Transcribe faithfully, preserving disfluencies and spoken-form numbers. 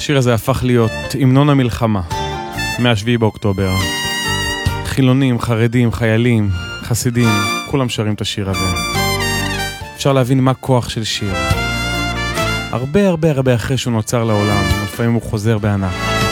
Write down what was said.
השיר הזה הפך להיות המנון המלחמה מהשביעי באוקטובר. חילונים, חרדים, חיילים, חסידים, כולם שרים את השיר הזה. אפשר להבין מה כוח של שיר. הרבה הרבה הרבה אחרי שהוא נוצר לעולם, לפעמים הוא חוזר בענק.